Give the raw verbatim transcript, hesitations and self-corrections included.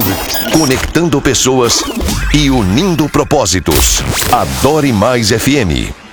Conectando pessoas e unindo propósitos. Adore Mais F M.